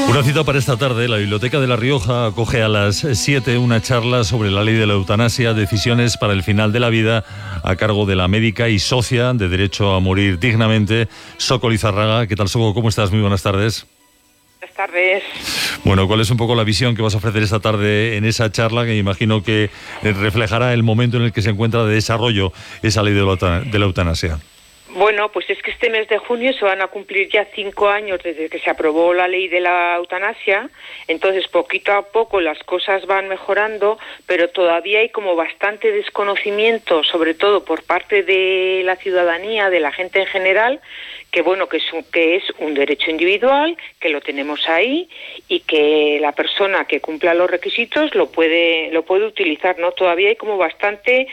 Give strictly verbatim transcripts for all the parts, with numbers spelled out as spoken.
Una cita para esta tarde. La Biblioteca de La Rioja acoge a las siete una charla sobre la ley de la eutanasia, decisiones para el final de la vida, a cargo de la médica y socia de Derecho a Morir Dignamente, Soko Lizarraga. ¿Qué tal, Soko? ¿Cómo estás? Muy buenas tardes. Buenas tardes. Bueno, ¿cuál es un poco la visión que vas a ofrecer esta tarde en esa charla, que imagino que reflejará el momento en el que se encuentra de desarrollo esa ley de la eutanasia? Bueno, pues es que este mes de junio se van a cumplir ya cinco años desde que se aprobó la ley de la eutanasia, entonces poquito a poco las cosas van mejorando, pero todavía hay como bastante desconocimiento, sobre todo por parte de la ciudadanía, de la gente en general, que bueno, que es un, que es un derecho individual, que lo tenemos ahí y que la persona que cumpla los requisitos lo puede, lo puede utilizar, ¿no? Todavía hay como bastante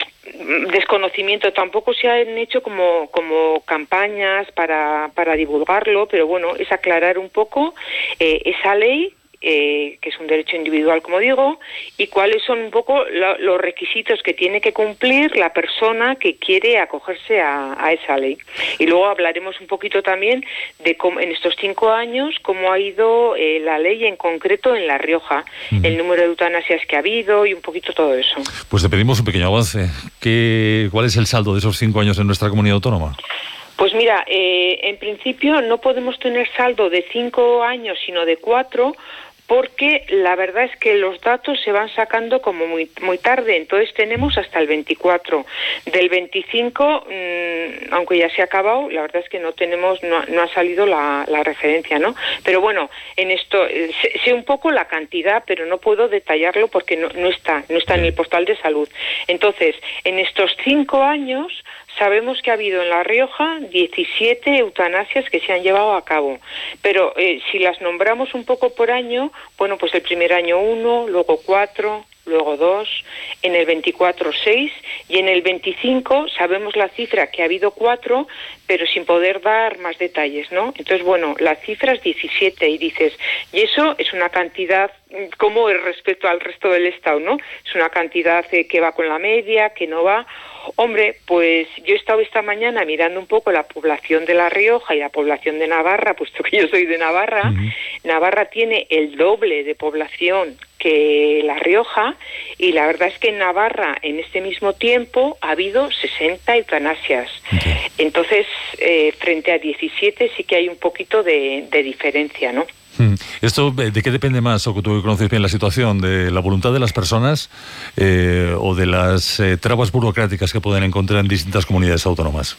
desconocimiento, tampoco se han hecho como como campañas para para divulgarlo, pero bueno, es aclarar un poco eh, esa ley, eh, que es un derecho individual, como digo, y cuáles son un poco lo, los requisitos que tiene que cumplir la persona que quiere acogerse a, a esa ley. Y luego hablaremos un poquito también de cómo en estos cinco años cómo ha ido eh, la ley en concreto en La Rioja, uh-huh. el número de eutanasias que ha habido y un poquito todo eso. Pues te pedimos un pequeño avance. ¿Qué, ¿Cuál es el saldo de esos cinco años en nuestra comunidad autónoma? Pues mira, eh, en principio no podemos tener saldo de cinco años, sino de cuatro, porque la verdad es que los datos se van sacando como muy muy tarde, entonces tenemos hasta el veinticuatro. Del veinticinco, mmm, aunque ya se ha acabado, la verdad es que no tenemos, no, no ha salido la, la referencia, ¿no? Pero bueno, en esto eh, sé, sé un poco la cantidad, pero no puedo detallarlo porque no, no está, no está en el portal de salud. Entonces, en estos cinco años sabemos que ha habido en La Rioja diecisiete eutanasias que se han llevado a cabo, pero eh, si las nombramos un poco por año, bueno, pues el primer año uno, luego cuatro, luego dos, en el veinticuatro seis y en el veinticinco sabemos la cifra que ha habido cuatro, pero sin poder dar más detalles, ¿no? Entonces, bueno, la cifra es diecisiete y dices, y eso es una cantidad como respecto al resto del Estado, ¿no? Es una cantidad eh, que va con la media, que no va. Hombre, pues yo he estado esta mañana mirando un poco la población de La Rioja y la población de Navarra, puesto que yo soy de Navarra. Uh-huh. Navarra tiene el doble de población que La Rioja y la verdad es que en Navarra en este mismo tiempo ha habido sesenta eutanasias. Okay. Entonces, eh, frente a diecisiete sí que hay un poquito de, de diferencia, ¿no? ¿Esto de qué depende más, o que tú conoces bien la situación, de la voluntad de las personas eh, o de las eh, trabas burocráticas que pueden encontrar en distintas comunidades autónomas?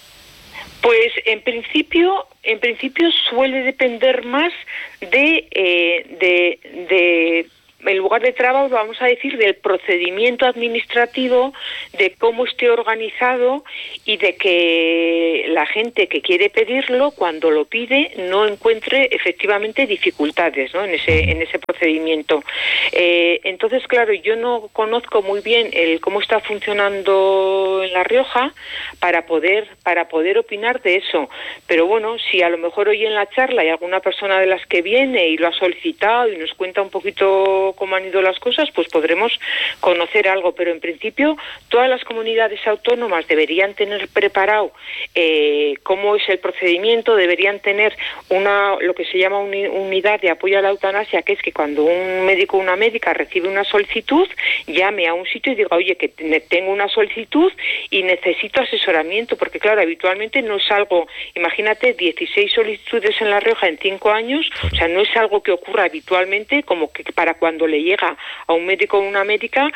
Pues en principio, en principio suele depender más de eh, de, de en lugar de trabas, vamos a decir, del procedimiento administrativo, de cómo esté organizado y de que la gente que quiere pedirlo, cuando lo pide, no encuentre efectivamente dificultades, ¿no? en ese en ese procedimiento. Eh, entonces, claro, yo no conozco muy bien el cómo está funcionando en La Rioja para poder para poder opinar de eso. Pero bueno, si a lo mejor hoy en la charla hay alguna persona de las que viene y lo ha solicitado y nos cuenta un poquito cómo han ido las cosas, pues podremos conocer algo, pero en principio todas las comunidades autónomas deberían tener preparado eh, cómo es el procedimiento, deberían tener una lo que se llama una unidad de apoyo a la eutanasia, que es que cuando un médico o una médica recibe una solicitud, llame a un sitio y diga, oye, que tengo una solicitud y necesito asesoramiento, porque claro, habitualmente no es algo, imagínate, dieciséis solicitudes en La Rioja en cinco años, o sea, no es algo que ocurra habitualmente, como que para cuando le llega a un médico o una médica,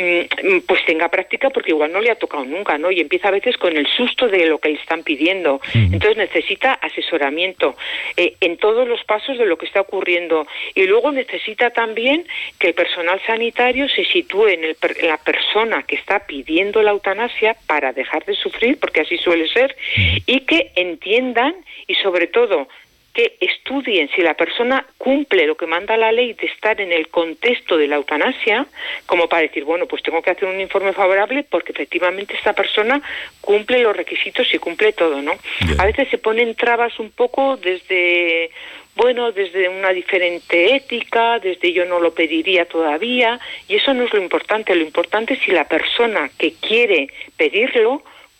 pues tenga práctica, porque igual no le ha tocado nunca, ¿no? Y empieza a veces con el susto de lo que le están pidiendo. Uh-huh. Entonces necesita asesoramiento eh, en todos los pasos de lo que está ocurriendo. Y luego necesita también que el personal sanitario se sitúe en, el, en la persona que está pidiendo la eutanasia para dejar de sufrir, porque así suele ser, uh-huh. y que entiendan y sobre todo que estudien si la persona cumple lo que manda la ley de estar en el contexto de la eutanasia, como para decir, bueno, pues tengo que hacer un informe favorable porque efectivamente esta persona cumple los requisitos y cumple todo, ¿no? Yeah. A veces se ponen trabas un poco desde, bueno, desde una diferente ética, desde yo no lo pediría todavía, y eso no es lo importante. Lo importante es si la persona que quiere pedirlo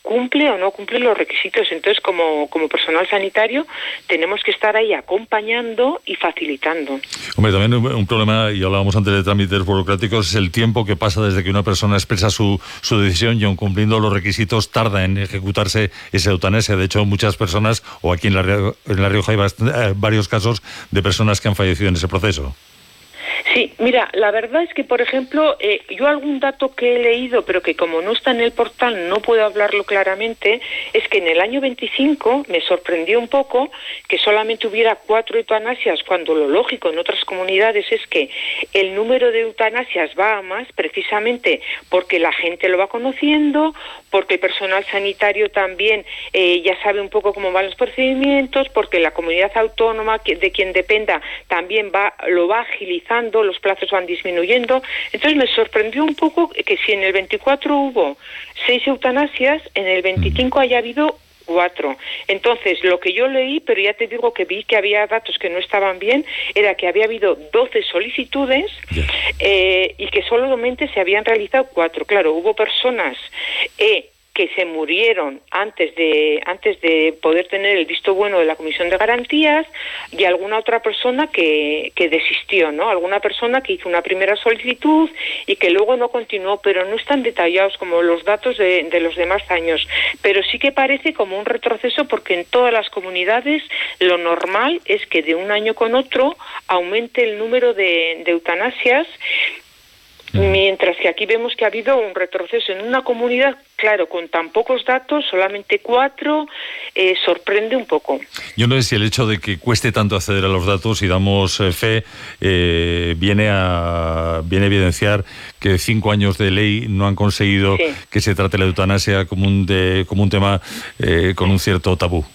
cumple o no cumple los requisitos. Entonces, como, como personal sanitario, tenemos que estar ahí acompañando y facilitando. Hombre, también un problema, y hablábamos antes de trámites burocráticos, es el tiempo que pasa desde que una persona expresa su, su decisión y aun cumpliendo los requisitos tarda en ejecutarse esa eutanasia. De hecho, muchas personas, o aquí en La Rioja, en La Rioja hay bast- eh, varios casos de personas que han fallecido en ese proceso. Sí, mira, la verdad es que, por ejemplo, eh, yo algún dato que he leído, pero que como no está en el portal no puedo hablarlo claramente, es que en el año veinticinco me sorprendió un poco que solamente hubiera cuatro eutanasias, cuando lo lógico en otras comunidades es que el número de eutanasias va a más, precisamente porque la gente lo va conociendo, porque el personal sanitario también eh, ya sabe un poco cómo van los procedimientos, porque la comunidad autónoma que, de quien dependa también va lo va agilizando, los plazos van disminuyendo. Entonces me sorprendió un poco que si en el veinticuatro hubo seis eutanasias, en el veinticinco haya habido cuatro. Entonces, lo que yo leí, pero ya te digo que vi que había datos que no estaban bien, era que había habido doce solicitudes yeah. eh, y que solamente se habían realizado cuatro. Claro, hubo personas eh, que se murieron antes de antes de poder tener el visto bueno de la Comisión de Garantías, y alguna otra persona que, que desistió, ¿no? Alguna persona que hizo una primera solicitud y que luego no continuó, pero no están detallados como los datos de, de los demás años. Pero sí que parece como un retroceso, porque en todas las comunidades lo normal es que de un año con otro aumente el número de, de eutanasias, mientras que aquí vemos que ha habido un retroceso en una comunidad, claro, con tan pocos datos, solamente cuatro, eh, sorprende un poco. Yo no sé si el hecho de que cueste tanto acceder a los datos y damos eh, fe eh, viene a viene a evidenciar que cinco años de ley no han conseguido sí. que se trate la eutanasia como un de, como un tema eh, con un cierto tabú.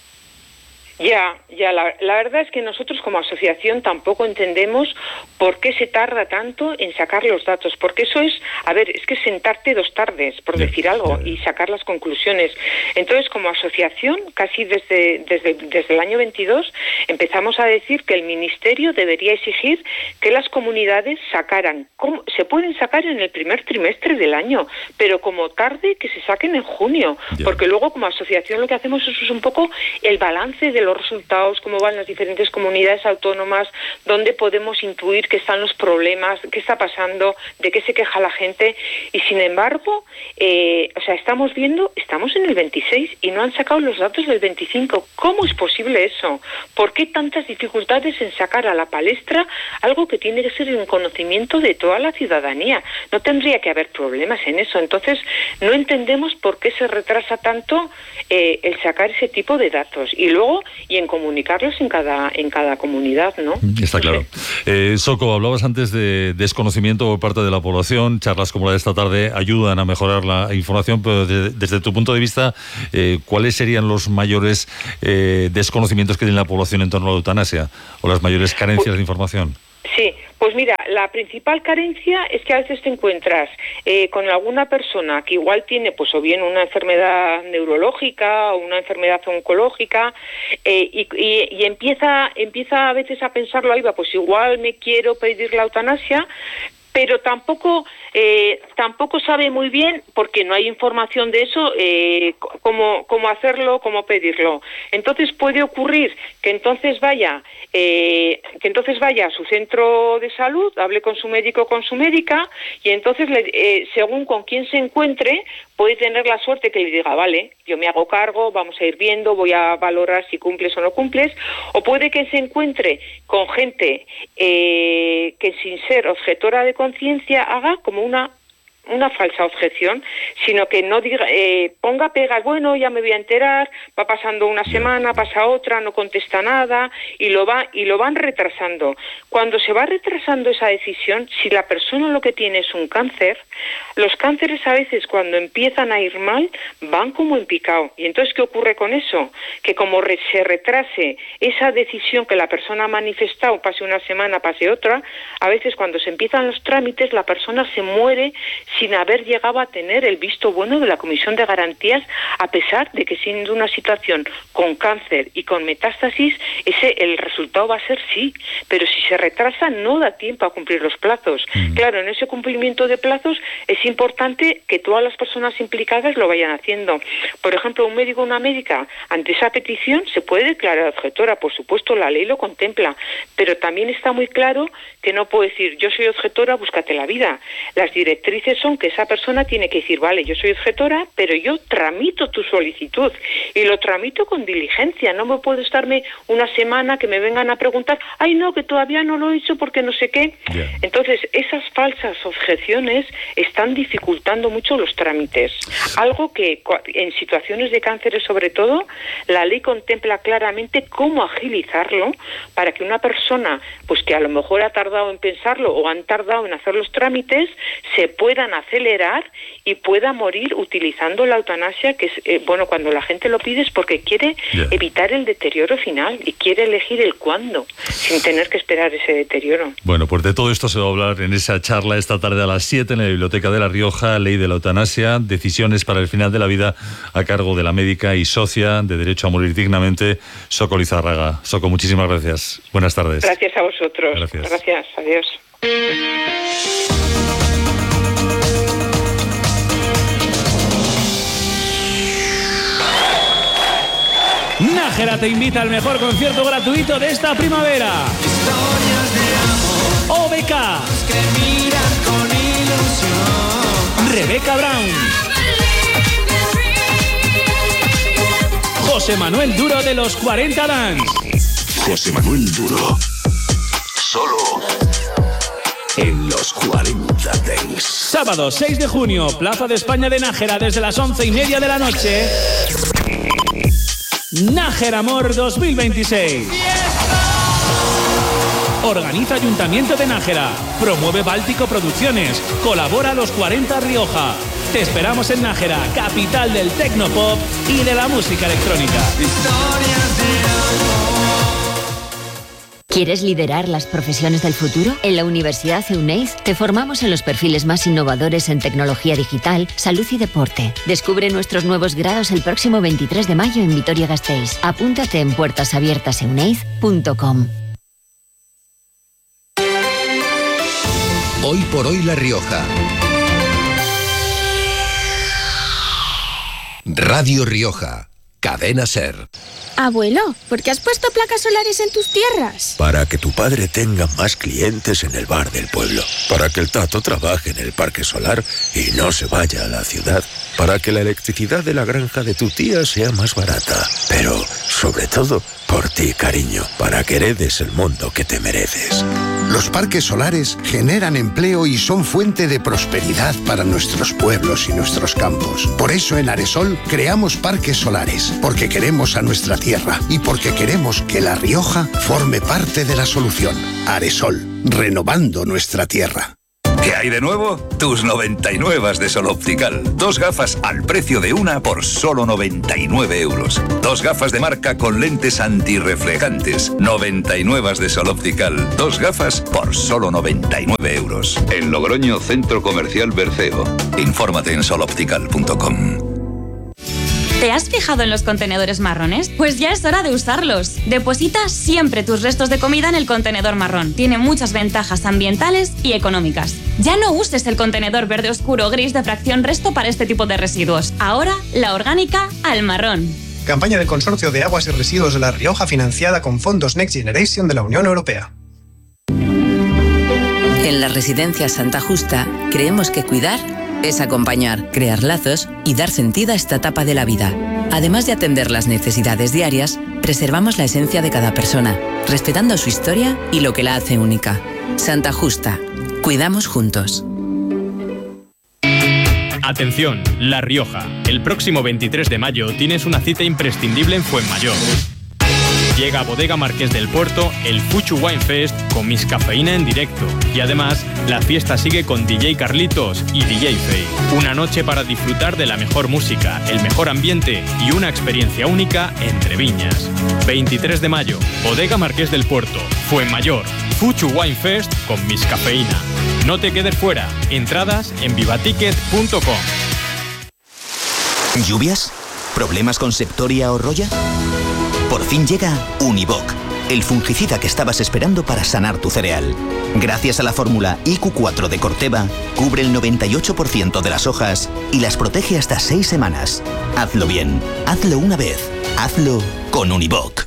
Ya, ya, la, la verdad es que nosotros como asociación tampoco entendemos por qué se tarda tanto en sacar los datos, porque eso es, a ver, es que sentarte dos tardes, por yeah, decir algo, yeah. y sacar las conclusiones. Entonces, como asociación, casi desde, desde, desde el año veintidós, empezamos a decir que el Ministerio debería exigir que las comunidades sacaran, ¿cómo? Se pueden sacar en el primer trimestre del año, pero como tarde que se saquen en junio, yeah. porque luego como asociación lo que hacemos es un poco el balance de los resultados, cómo van las diferentes comunidades autónomas, dónde podemos intuir que están los problemas, qué está pasando, de qué se queja la gente, y sin embargo, eh, o sea, estamos viendo, estamos en el veintiséis y no han sacado los datos del veinticinco. ¿Cómo es posible eso? ¿Por qué tantas dificultades en sacar a la palestra algo que tiene que ser un conocimiento de toda la ciudadanía? No tendría que haber problemas en eso. Entonces, no entendemos por qué se retrasa tanto eh, el sacar ese tipo de datos. Y luego, y en comunicarlos en cada en cada comunidad, ¿no? Está claro. Eh, Soco, hablabas antes de desconocimiento por parte de la población. Charlas como la de esta tarde ayudan a mejorar la información, pero de, desde tu punto de vista, eh, ¿cuáles serían los mayores eh, desconocimientos que tiene la población en torno a la eutanasia o las mayores carencias pues, de información? Sí, pues mira, la principal carencia es que a veces te encuentras eh, con alguna persona que igual tiene pues o bien una enfermedad neurológica o una enfermedad oncológica eh, y, y, y empieza empieza a veces a pensarlo, ahí va, pues igual me quiero pedir la eutanasia, pero tampoco eh, tampoco sabe muy bien, porque no hay información de eso, eh, cómo, cómo hacerlo, cómo pedirlo. Entonces puede ocurrir que entonces vaya eh, que entonces vaya a su centro de salud, hable con su médico o con su médica, y entonces le, eh, según con quién se encuentre, puede tener la suerte que le diga, vale, yo me hago cargo, vamos a ir viendo, voy a valorar si cumples o no cumples, o puede que se encuentre con gente eh, que sin ser objetora de conciencia haga como una una falsa objeción, sino que no diga, eh, ponga pegas, bueno, ya me voy a enterar, va pasando una semana, pasa otra, no contesta nada, y lo va y lo van retrasando. Cuando se va retrasando esa decisión, si la persona lo que tiene es un cáncer, los cánceres a veces cuando empiezan a ir mal, van como en picado. Y entonces, ¿qué ocurre con eso? Que como re- se retrase esa decisión que la persona ha manifestado, pase una semana, pase otra, a veces cuando se empiezan los trámites, la persona se muere sin haber llegado a tener el visto bueno de la Comisión de Garantías, a pesar de que siendo una situación con cáncer y con metástasis, ese el resultado va a ser sí, pero si se retrasa no da tiempo a cumplir los plazos. Mm. Claro, en ese cumplimiento de plazos es importante que todas las personas implicadas lo vayan haciendo. Por ejemplo, un médico o una médica, ante esa petición se puede declarar objetora, por supuesto la ley lo contempla, pero también está muy claro que no puedo decir yo soy objetora, búscate la vida. Las directrices son que esa persona tiene que decir, vale, yo soy objetora, pero yo tramito tu solicitud y lo tramito con diligencia, no me puedo estarme una semana que me vengan a preguntar, ay no, que todavía no lo he hecho porque no sé qué. Yeah. Entonces, esas falsas objeciones están dificultando mucho los trámites. Algo que en situaciones de cánceres sobre todo, la ley contempla claramente cómo agilizarlo para que una persona, pues que a lo mejor ha tardado en pensarlo o han tardado en hacer los trámites, se puedan acelerar y pueda morir utilizando la eutanasia, que es, eh, bueno, cuando la gente lo pide es porque quiere yeah. evitar el deterioro final y quiere elegir el cuándo, sin tener que esperar ese deterioro. Bueno, pues de todo esto se va a hablar en esa charla esta tarde a las siete en la Biblioteca de La Rioja, Ley de la Eutanasia, decisiones para el final de la vida, a cargo de la médica y socia de Derecho a Morir Dignamente, Soco Lizárraga. Soco, muchísimas gracias. Buenas tardes. Gracias a vosotros. Gracias. Gracias. Adiós. Nájera te invita al mejor concierto gratuito de esta primavera. O B K, Rebecca Brown, José Manuel Duro de los cuarenta Dance. José Manuel Duro, solo en los cuarenta Dance. Sábado seis de junio, Plaza de España de Nájera, desde las once y media de la noche. Nájera Amor dos mil veintiséis. Organiza Ayuntamiento de Nájera. Promueve Báltico Producciones. Colabora Los cuarenta Rioja. Te esperamos en Nájera, capital del tecnopop y de la música electrónica. Historias de amor. ¿Quieres liderar las profesiones del futuro? En la Universidad Euneiz te formamos en los perfiles más innovadores en tecnología digital, salud y deporte. Descubre nuestros nuevos grados el próximo veintitrés de mayo en Vitoria-Gasteiz. Apúntate en puertas abiertas euneiz punto com. Hoy por hoy La Rioja. Radio Rioja. Cadena Ser. Abuelo, ¿por qué has puesto placas solares en tus tierras? Para que tu padre tenga más clientes en el bar del pueblo. Para que el Tato trabaje en el parque solar y no se vaya a la ciudad. Para que la electricidad de la granja de tu tía sea más barata. Pero, sobre todo, por ti, cariño. Para que heredes el mundo que te mereces. Los parques solares generan empleo y son fuente de prosperidad para nuestros pueblos y nuestros campos. Por eso en Aresol creamos parques solares, porque queremos a nuestra tierra y porque queremos que La Rioja forme parte de la solución. Aresol, renovando nuestra tierra. ¿Qué hay de nuevo? Tus noventa y nueve de Sol Optical. Dos gafas al precio de una por solo noventa y nueve euros. Dos gafas de marca con lentes antirreflejantes. noventa y nueve de Sol Optical. Dos gafas por solo noventa y nueve euros. En Logroño, Centro Comercial Berceo. Infórmate en sol optical punto com. ¿Te has fijado en los contenedores marrones? Pues ya es hora de usarlos. Deposita siempre tus restos de comida en el contenedor marrón. Tiene muchas ventajas ambientales y económicas. Ya no uses el contenedor verde oscuro o gris de fracción resto para este tipo de residuos. Ahora, la orgánica al marrón. Campaña del Consorcio de Aguas y Residuos de La Rioja financiada con fondos Next Generation de la Unión Europea. En la Residencia Santa Justa creemos que cuidar es acompañar, crear lazos y dar sentido a esta etapa de la vida. Además de atender las necesidades diarias, preservamos la esencia de cada persona, respetando su historia y lo que la hace única. Santa Justa. Cuidamos juntos. Atención, La Rioja. El próximo veintitrés de mayo tienes una cita imprescindible en Fuenmayor. llega a Bodega Marqués del Puerto el Fuchu Wine Fest con Miss Cafeína en directo. Y además, la fiesta sigue con D J Carlitos y D J Fey. Una noche para disfrutar de la mejor música, el mejor ambiente y una experiencia única entre viñas. veintitrés de mayo, Bodega Marqués del Puerto, Fuenmayor, Fuchu Wine Fest con Miss Cafeína. No te quedes fuera. Entradas en vivaticket punto com. ¿Lluvias? ¿Problemas con Septoria o Roya? Por fin llega Univoc, el fungicida que estabas esperando para sanar tu cereal. Gracias a la fórmula I Q cuatro de Corteva, cubre el noventa y ocho por ciento de las hojas y las protege hasta seis semanas. Hazlo bien, hazlo una vez, hazlo con Univoc.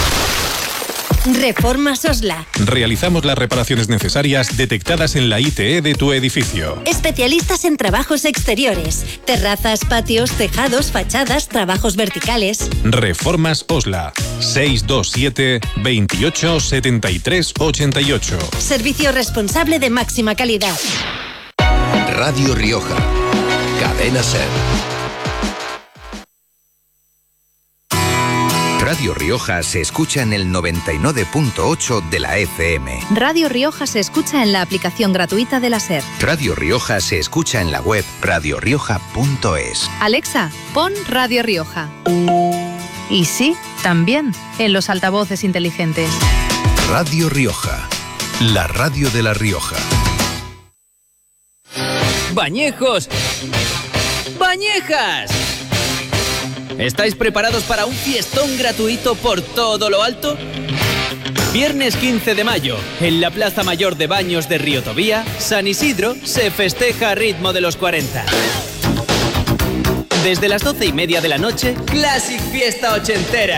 Reformas Osla. Realizamos las reparaciones necesarias detectadas en la I T E de tu edificio. Especialistas en trabajos exteriores, terrazas, patios, tejados, fachadas, trabajos verticales. Reformas Osla. seis dos siete, veintiocho, setenta y tres, ochenta y ocho. Servicio responsable de máxima calidad. Radio Rioja. Cadena Ser. Radio Rioja se escucha en el noventa y nueve punto ocho de la F M. Radio Rioja se escucha en la aplicación gratuita de la SER. Radio Rioja se escucha en la web radio rioja punto es. Alexa, pon Radio Rioja. Y sí, también en los altavoces inteligentes. Radio Rioja, la radio de La Rioja. ¡Bañejos! ¡Bañejas! ¿Estáis preparados para un fiestón gratuito por todo lo alto? Viernes quince de mayo, en la Plaza Mayor de Baños de Río Tobía, San Isidro, se festeja a ritmo de los cuarenta. Desde las doce y media de la noche, Classic Fiesta Ochentera.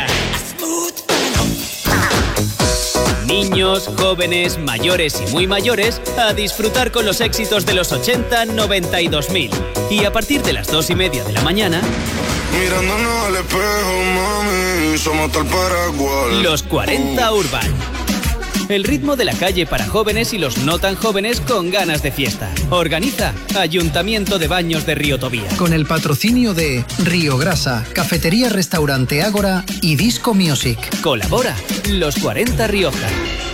Niños, jóvenes, mayores y muy mayores a disfrutar con los éxitos de los ochenta, noventa y dos mil. Y a partir de las dos y media de la mañana... Mirándonos al espejo, mami, somos tal Paraguay. Los cuarenta Urban. El ritmo de la calle para jóvenes y los no tan jóvenes con ganas de fiesta. Organiza Ayuntamiento de Baños de Río Tobía. Con el patrocinio de Río Grasa, Cafetería Restaurante Ágora y Disco Music. Colabora Los cuarenta Rioja.